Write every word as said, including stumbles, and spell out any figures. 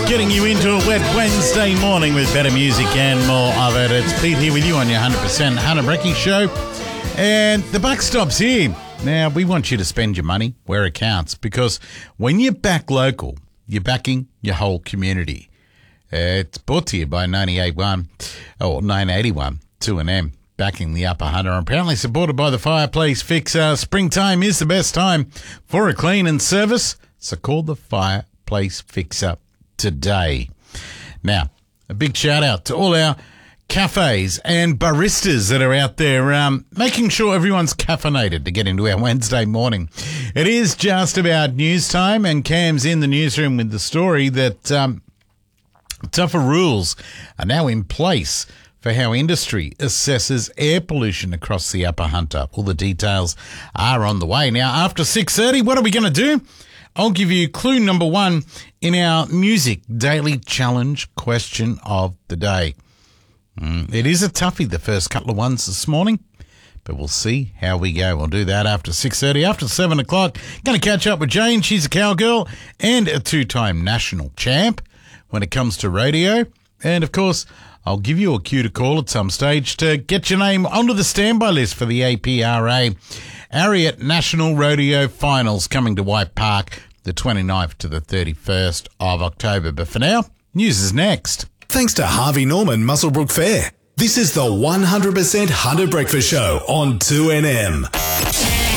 Getting you into a wet Wednesday morning with better music and more of it. It's Pete here with you on your one hundred percent Hunter Brecky show. And the buck stops here. Now, we want you to spend your money where it counts, because when you back local, you're backing your whole community. Uh, it's brought to you by ninety-eight point one, or nine eighty-one, two and M, backing the Upper Hunter. And apparently supported by the Fireplace Fixer. Springtime is the best time for a clean and service, so call the Fireplace Fixer today. Now, a big shout out to all our cafes and baristas that are out there, um, making sure everyone's caffeinated to get into our Wednesday morning. It is just about news time, and Cam's in the newsroom with the story that um, tougher rules are now in place for how industry assesses air pollution across the Upper Hunter. All the details are on the way. Now, after six thirty, what are we going to do? I'll give you clue number one in our Music Daily Challenge question of the day. Mm, it is a toughie, the first couple of ones this morning, but we'll see how we go. We'll do that after six thirty. After seven o'clock, going to catch up with Jane. She's a cowgirl and a two-time national champ when it comes to radio. And, of course, I'll give you a cue to call at some stage to get your name onto the standby list for the A P R A Ariat National Rodeo Finals coming to White Park the twenty-ninth to the thirty-first of October. But for now, news is next. Thanks to Harvey Norman Muswellbrook Fair. This is the one hundred percent Hunter Breakfast Show on two N M.